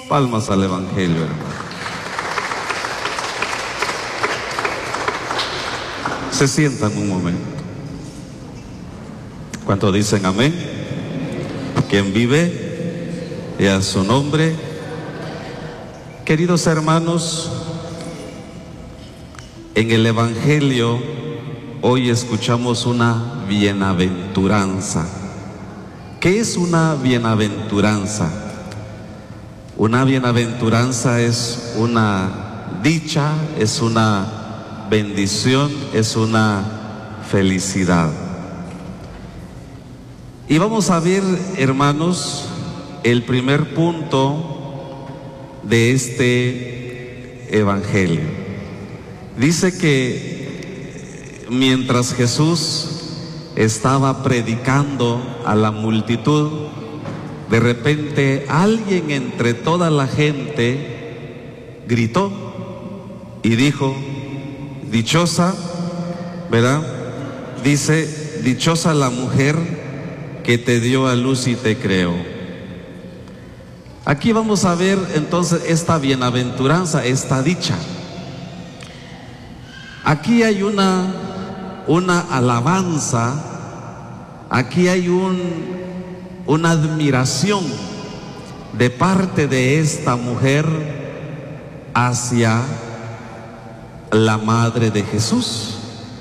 Palmas al Evangelio, hermano. Se sientan un momento. ¿Cuántos dicen amén? ¿Quién vive? Y a su nombre. Queridos hermanos, en el Evangelio hoy escuchamos una bienaventuranza. ¿Qué es una bienaventuranza? Una bienaventuranza es una dicha, es una bendición, es una felicidad. Y vamos a ver, hermanos, el primer punto de este Evangelio. Dice que mientras Jesús estaba predicando a la multitud, de repente alguien entre toda la gente gritó y dijo: dichosa, ¿verdad? Dice: dichosa la mujer que te dio a luz y te creó. Aquí vamos a ver entonces esta bienaventuranza, esta dicha. Aquí hay una alabanza, aquí hay una admiración de parte de esta mujer hacia la madre de Jesús.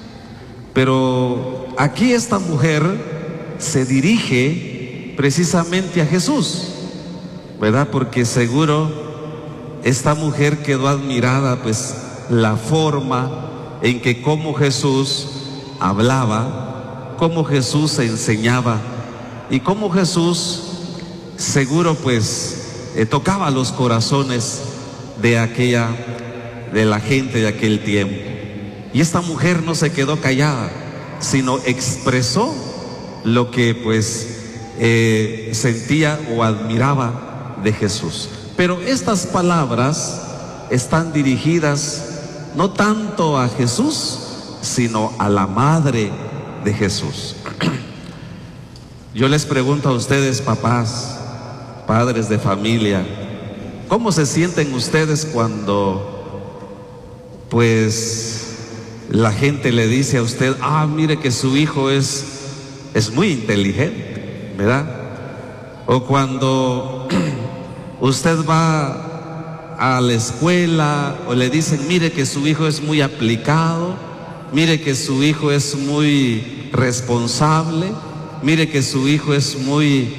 Pero aquí esta mujer se dirige precisamente a Jesús, ¿verdad? Porque seguro esta mujer quedó admirada, pues, la forma en que cómo Jesús hablaba, cómo Jesús enseñaba y cómo Jesús seguro pues tocaba los corazones de la gente de aquel tiempo. Y esta mujer no se quedó callada, sino expresó lo que pues sentía o admiraba de Jesús. Pero estas palabras están dirigidas no tanto a Jesús, sino a la madre de Jesús. Yo les pregunto a ustedes, papás, padres de familia, ¿cómo se sienten ustedes cuando pues la gente le dice a usted: ah, mire que su hijo es muy inteligente, ¿verdad? O cuando usted va a la escuela o le dicen: mire que su hijo es muy aplicado, mire que su hijo es muy responsable, mire que su hijo es muy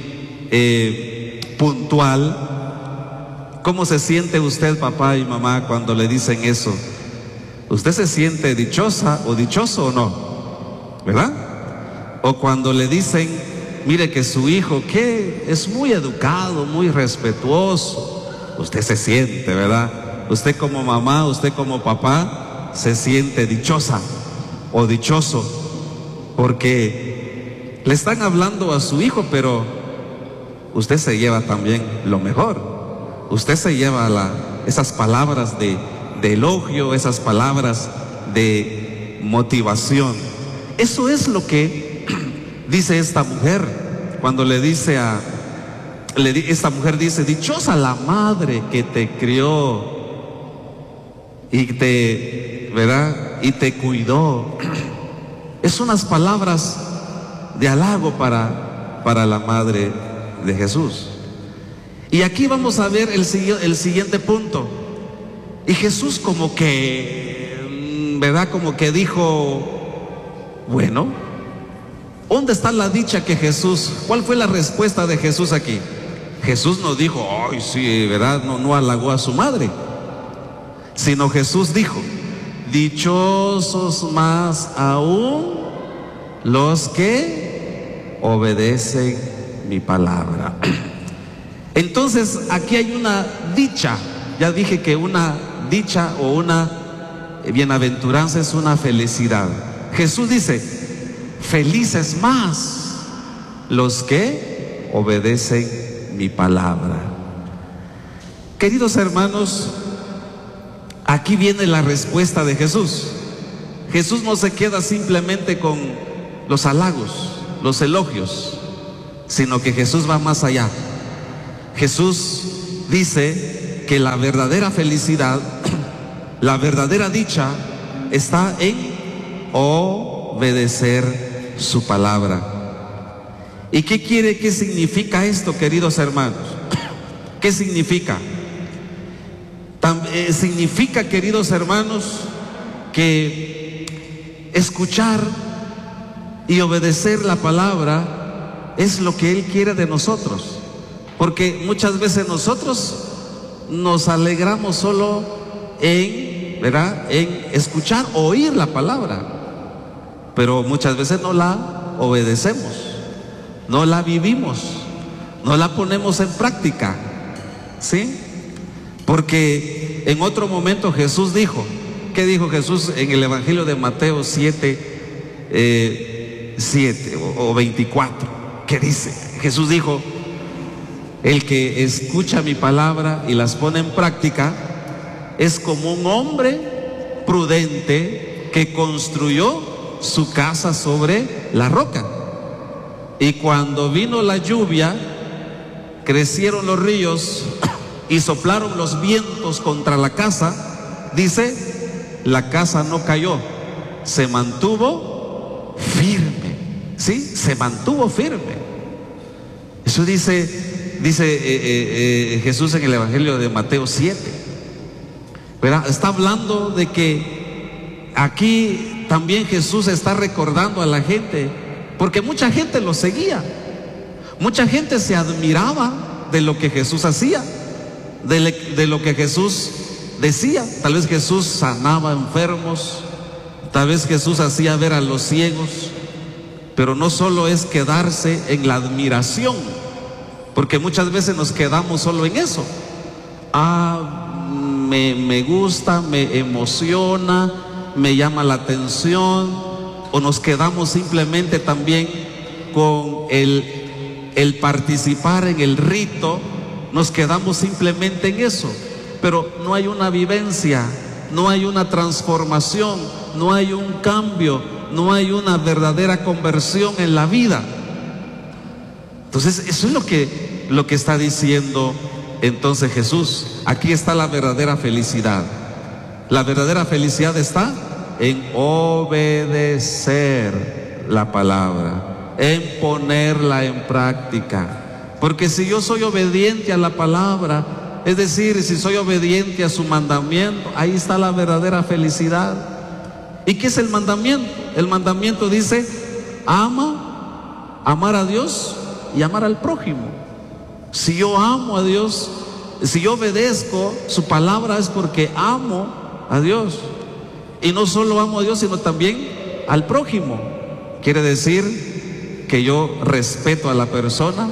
puntual. ¿Cómo se siente usted, papá y mamá, cuando le dicen eso? ¿Usted se siente dichosa o dichoso o no? ¿Verdad? O cuando le dicen: mire que su hijo que es muy educado, muy respetuoso, usted se siente, ¿verdad? Usted como mamá, usted como papá se siente dichosa o dichoso, porque le están hablando a su hijo, pero usted se lleva también lo mejor. Usted se lleva esas palabras de elogio, esas palabras de motivación. Eso es lo que dice esta mujer cuando le dice esta mujer dice: dichosa la madre que te crió y ¿verdad? Y te cuidó. Es unas palabras de halago para la madre de Jesús. Y aquí vamos a ver el siguiente punto. Y Jesús como que, ¿verdad? Como que dijo: bueno, ¿dónde está la dicha que Jesús? ¿Cuál fue la respuesta de Jesús aquí? Jesús no dijo: ay, sí, ¿verdad? No halagó a su madre, sino Jesús dijo: dichosos más aún los que obedecen mi palabra. Entonces aquí hay una dicha. Ya dije que una dicha o una bienaventuranza es una felicidad. Jesús dice: felices más los que obedecen mi palabra. Queridos hermanos, aquí viene la respuesta de Jesús. Jesús no se queda simplemente con los halagos, los elogios, sino que Jesús va más allá. Jesús dice que la verdadera felicidad, la verdadera dicha está en obedecer su palabra. ¿Y qué significa esto, queridos hermanos? ¿Qué significa? Significa, queridos hermanos, que escuchar y obedecer la palabra es lo que Él quiere de nosotros. Porque muchas veces nosotros nos alegramos solo en, ¿verdad?, en escuchar, oír la palabra, pero muchas veces no la obedecemos, no la vivimos, no la ponemos en práctica, ¿sí? Porque en otro momento Jesús dijo, ¿qué dijo Jesús en el Evangelio de Mateo 7 o 24? ¿Qué dice? Jesús dijo: el que escucha mi palabra y las pone en práctica es como un hombre prudente que construyó su casa sobre la roca. Y cuando vino la lluvia, crecieron los ríos y soplaron los vientos contra la casa, dice, la casa no cayó, se mantuvo firme. ¿Sí? Se mantuvo firme. Eso dice Jesús en el Evangelio de Mateo 7. ¿Verdad? Está hablando de que aquí también Jesús está recordando a la gente, porque mucha gente lo seguía, mucha gente se admiraba de lo que Jesús hacía, de lo que Jesús decía. Tal vez Jesús sanaba enfermos, tal vez Jesús hacía ver a los ciegos, pero no solo es quedarse en la admiración, porque muchas veces nos quedamos solo en eso. Me gusta, me emociona, me llama la atención, o nos quedamos simplemente también con el participar en el rito, nos quedamos simplemente en eso, pero no hay una vivencia, no hay una transformación, no hay un cambio, no hay una verdadera conversión en la vida. Entonces eso es lo que está diciendo entonces Jesús. Aquí está la verdadera felicidad. La verdadera felicidad está en obedecer la palabra, en ponerla en práctica. Porque si yo soy obediente a la palabra, es decir, si soy obediente a su mandamiento, ahí está la verdadera felicidad. ¿Y qué es el mandamiento? El mandamiento dice: amar a Dios y amar al prójimo. Si yo amo a Dios, si yo obedezco su palabra, es porque amo a Dios. Y no solo amo a Dios, sino también al prójimo. Quiere decir que yo respeto a la persona,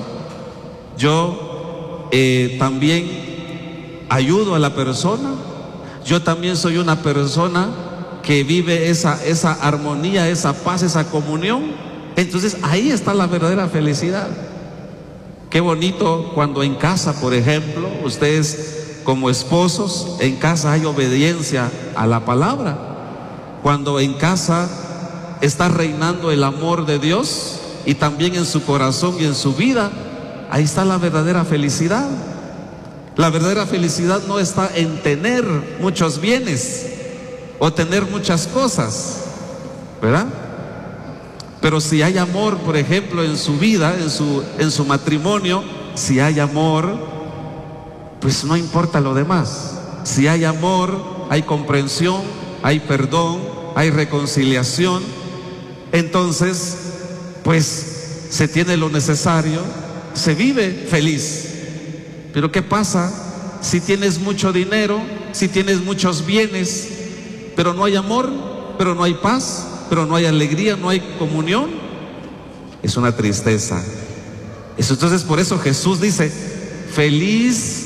yo también ayudo a la persona, yo también soy una persona que vive esa armonía, esa paz, esa comunión. Entonces ahí está la verdadera felicidad. Qué bonito cuando en casa, por ejemplo, ustedes como esposos, en casa hay obediencia a la palabra. Cuando en casa está reinando el amor de Dios y también en su corazón y en su vida, ahí está la verdadera felicidad. La verdadera felicidad no está en tener muchos bienes o tener muchas cosas, ¿verdad? Pero si hay amor, por ejemplo, en su vida, en su matrimonio, si hay amor, pues no importa lo demás. Si hay amor, hay comprensión, hay perdón, hay reconciliación. Entonces, pues se tiene lo necesario, se vive feliz. Pero ¿qué pasa si tienes mucho dinero, si tienes muchos bienes, pero no hay amor, pero no hay paz, pero no hay alegría, no hay comunión? Es una tristeza. Entonces por eso Jesús dice, feliz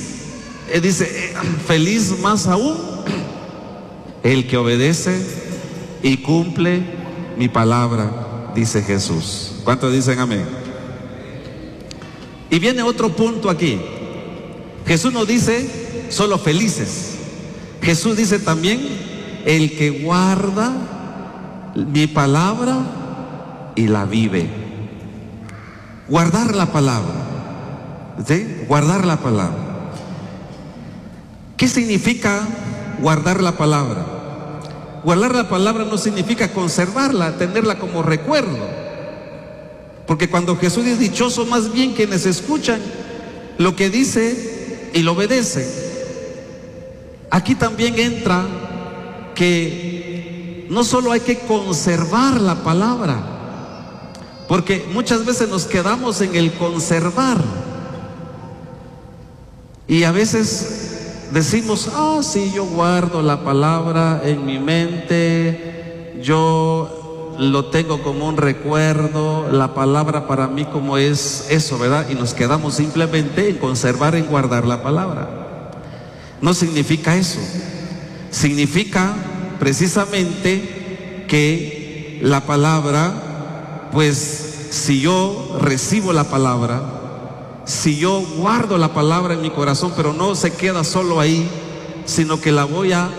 más aún el que obedece y cumple mi palabra, dice Jesús. ¿Cuántos dicen amén? Y viene otro punto aquí. Jesús no dice solo felices. Jesús dice también el que guarda mi palabra y la vive. Guardar la palabra, ¿sí? Guardar la palabra. ¿Qué significa guardar la palabra? Guardar la palabra no significa conservarla, tenerla como recuerdo. Porque cuando Jesús es dichoso, más bien quienes escuchan lo que dice y lo obedecen. Aquí también entra que no solo hay que conservar la palabra, porque muchas veces nos quedamos en el conservar. Y a veces decimos, sí, yo guardo la palabra en mi mente, yo lo tengo como un recuerdo, la palabra para mí como es eso, ¿verdad? Y nos quedamos simplemente en conservar, en guardar la palabra. No significa eso. Significa precisamente que la palabra, pues si yo recibo la palabra, si yo guardo la palabra en mi corazón, pero no se queda solo ahí, sino que la voy a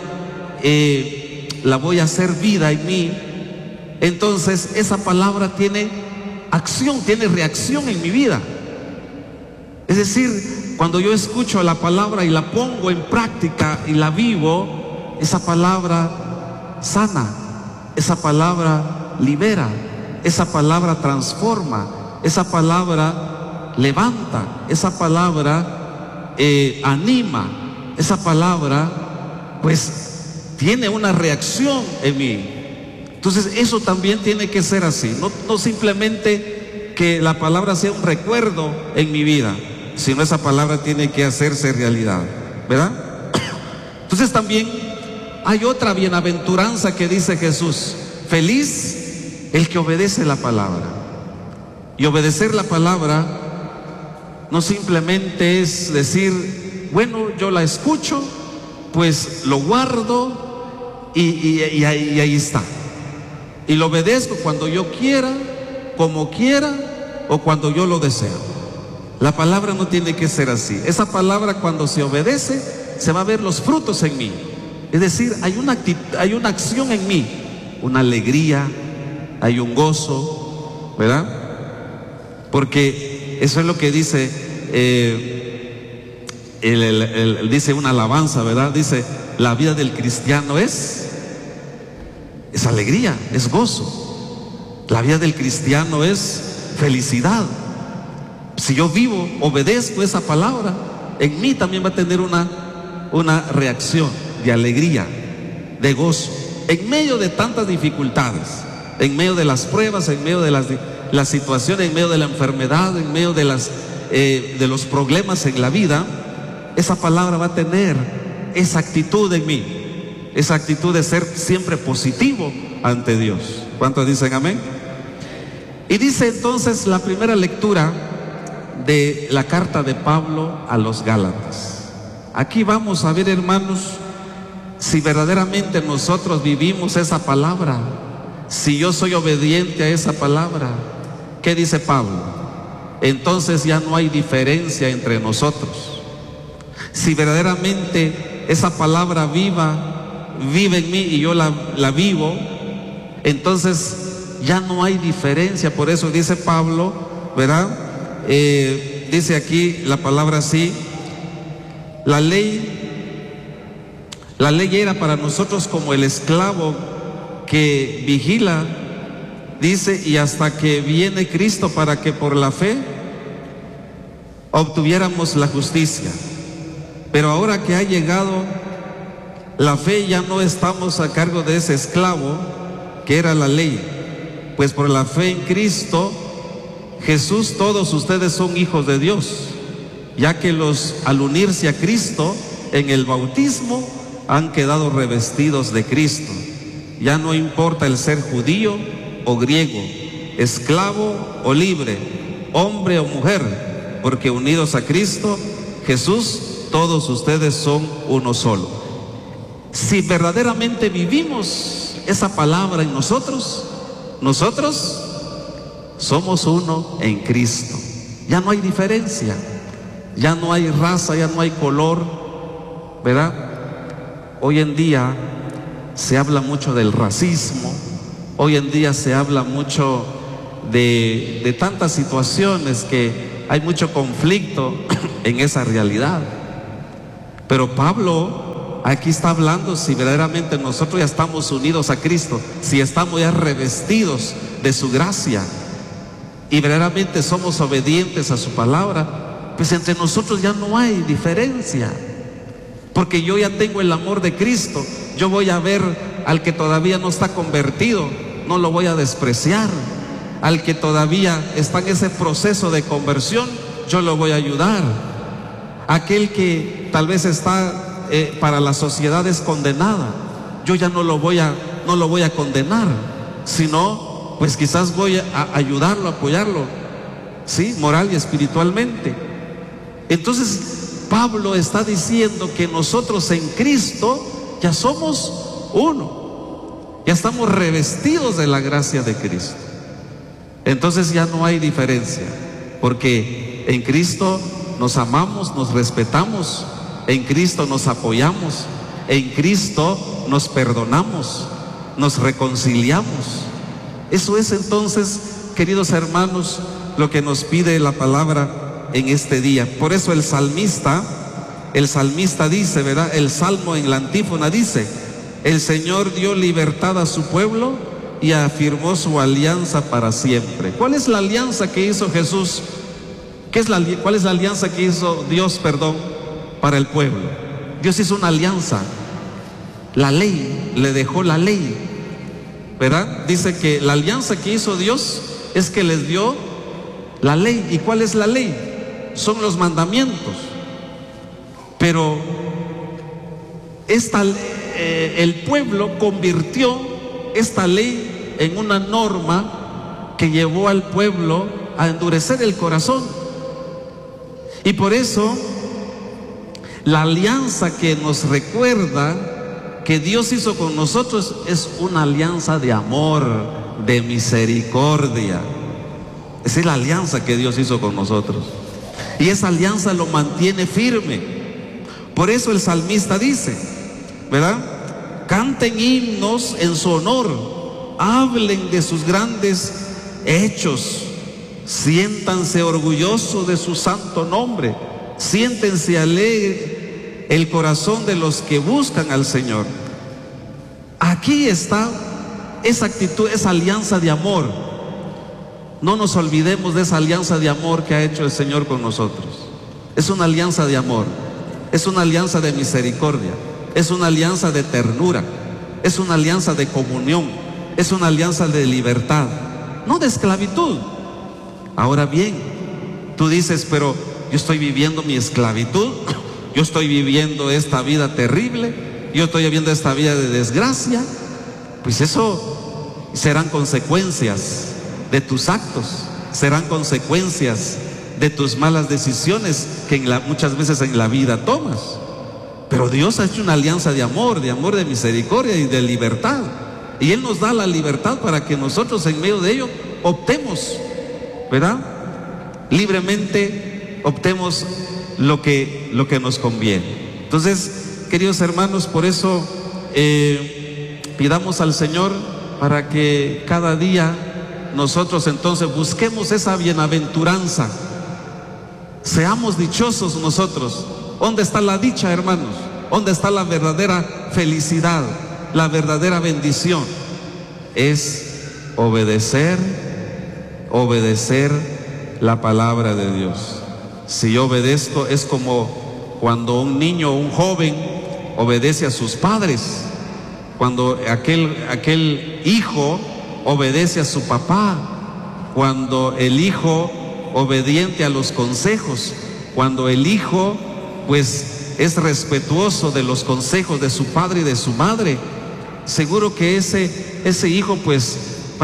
hacer vida en mí, entonces esa palabra tiene acción, tiene reacción en mi vida. Es decir, cuando yo escucho la palabra y la pongo en práctica y la vivo, esa palabra sana, esa palabra libera, esa palabra transforma, esa palabra levanta, esa palabra anima, esa palabra pues tiene una reacción en mí. Entonces eso también tiene que ser así, no simplemente que la palabra sea un recuerdo en mi vida, sino esa palabra tiene que hacerse realidad, ¿verdad? Entonces también hay otra bienaventuranza que dice Jesús: feliz el que obedece la palabra. Y obedecer la palabra no simplemente es decir, bueno, yo la escucho, pues lo guardo y ahí está. Y lo obedezco cuando yo quiera, como quiera o cuando yo lo deseo. La palabra no tiene que ser así. Esa palabra, cuando se obedece, se va a ver los frutos en mí. Es decir, hay una acción en mí, una alegría, hay un gozo, ¿verdad? Porque eso es lo que dice, dice una alabanza, ¿verdad? Dice, la vida del cristiano es alegría, es gozo. La vida del cristiano es felicidad. Si yo vivo, obedezco esa palabra, en mí también va a tener una reacción de alegría, de gozo, en medio de tantas dificultades, en medio de las pruebas, en medio de las situaciones, en medio de la enfermedad, en medio de los problemas en la vida. Esa palabra va a tener esa actitud en mí, esa actitud de ser siempre positivo ante Dios. ¿Cuántos dicen amén? Y dice entonces la primera lectura de la carta de Pablo a los Gálatas. Aquí vamos a ver, hermanos, si verdaderamente nosotros vivimos esa palabra, si yo soy obediente a esa palabra. ¿Qué dice Pablo? Entonces ya no hay diferencia entre nosotros. Si verdaderamente esa palabra vive en mí y yo la vivo, entonces ya no hay diferencia. Por eso dice Pablo, ¿verdad? Dice aquí la palabra así: la ley era para nosotros como el esclavo que vigila, dice, y hasta que viene Cristo para que por la fe obtuviéramos la justicia. Pero ahora que ha llegado la fe, ya no estamos a cargo de ese esclavo que era la ley, pues por la fe en Cristo Jesús todos ustedes son hijos de Dios, ya que al unirse a Cristo en el bautismo han quedado revestidos de Cristo. Ya no importa el ser judío o griego, esclavo o libre, hombre o mujer, porque unidos a Cristo Jesús todos ustedes son uno solo. Si verdaderamente vivimos esa palabra en nosotros somos uno en Cristo. Ya no hay diferencia, ya no hay raza, ya no hay color, ¿verdad? Hoy en día se habla mucho del racismo, hoy en día se habla mucho de tantas situaciones que hay mucho conflicto en esa realidad. Pero Pablo aquí está hablando si verdaderamente nosotros ya estamos unidos a Cristo, si estamos ya revestidos de su gracia y verdaderamente somos obedientes a su palabra, pues entre nosotros ya no hay diferencia, porque yo ya tengo el amor de Cristo. Yo voy a ver al que todavía no está convertido, no lo voy a despreciar. Al que todavía está en ese proceso de conversión, yo lo voy a ayudar. Aquel que tal vez está para la sociedad es condenada, yo ya no lo voy a condenar, sino pues quizás voy a ayudarlo, apoyarlo, ¿sí? Moral y espiritualmente. Entonces Pablo está diciendo que nosotros en Cristo ya somos uno, ya estamos revestidos de la gracia de Cristo. Entonces ya no hay diferencia, porque en Cristo nos amamos, nos respetamos, en Cristo nos apoyamos, en Cristo nos perdonamos, nos reconciliamos. Eso es entonces, queridos hermanos, lo que nos pide la palabra en este día. Por eso el salmista dice, ¿verdad? El salmo en la antífona dice: el Señor dio libertad a su pueblo y afirmó su alianza para siempre. ¿Cuál es la alianza que hizo Jesús? ¿Cuál es la alianza que hizo Dios, para el pueblo? Dios hizo una alianza. La ley, le dejó la ley, ¿verdad? Dice que la alianza que hizo Dios es que les dio la ley. ¿Y cuál es la ley? Son los mandamientos. Pero el pueblo convirtió esta ley en una norma que llevó al pueblo a endurecer el corazón. Y por eso la alianza que nos recuerda que Dios hizo con nosotros es una alianza de amor, de misericordia. Esa es la alianza que Dios hizo con nosotros, y esa alianza lo mantiene firme. Por eso el salmista dice, ¿verdad? Canten himnos en su honor, hablen de sus grandes hechos, siéntanse orgullosos de su santo nombre, siéntense alegre el corazón de los que buscan al Señor. Aquí está esa actitud, esa alianza de amor. No nos olvidemos de esa alianza de amor que ha hecho el Señor con nosotros. Es una alianza de amor, es una alianza de misericordia, es una alianza de ternura, es una alianza de comunión, es una alianza de libertad, no de esclavitud. Ahora bien, tú dices, pero yo estoy viviendo mi esclavitud, yo estoy viviendo esta vida terrible, yo estoy viviendo esta vida de desgracia. Pues eso serán consecuencias de tus actos, serán consecuencias de tus malas decisiones que muchas veces en la vida tomas. Pero Dios ha hecho una alianza de amor, de misericordia y de libertad, y Él nos da la libertad para que nosotros en medio de ello optemos, ¿verdad? Libremente optemos lo que nos conviene. Entonces, queridos hermanos, por eso pidamos al Señor para que cada día nosotros entonces busquemos esa bienaventuranza. Seamos dichosos nosotros. ¿Dónde está la dicha, hermanos? ¿Dónde está la verdadera felicidad, la verdadera bendición? Es obedecer la palabra de Dios. Si yo obedezco, es como cuando un niño o un joven obedece a sus padres, cuando aquel hijo obedece a su papá, cuando el hijo obediente a los consejos, cuando el hijo pues es respetuoso de los consejos de su padre y de su madre, seguro que ese hijo pues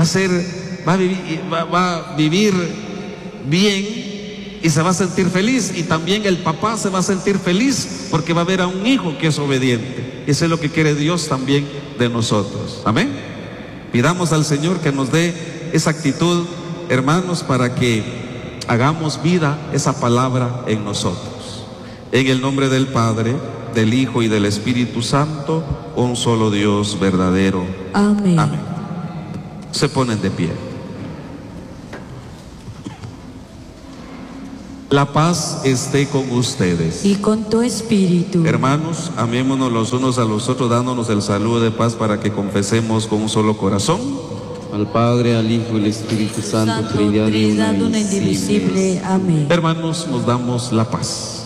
va a vivir bien y se va a sentir feliz, y también el papá se va a sentir feliz porque va a ver a un hijo que es obediente. Eso es lo que quiere Dios también de nosotros. Amén. Pidamos al Señor que nos dé esa actitud, hermanos, para que hagamos vida esa palabra en nosotros. En el nombre del Padre, del Hijo y del Espíritu Santo, un solo Dios verdadero. Amén. Amén. Se ponen de pie. La paz esté con ustedes. Y con tu espíritu. Hermanos, amémonos los unos a los otros, dándonos el saludo de paz para que confesemos con un solo corazón. Al Padre, al Hijo y al Espíritu Santo, Trinidad una indivisible. Amén. Hermanos, nos damos la paz.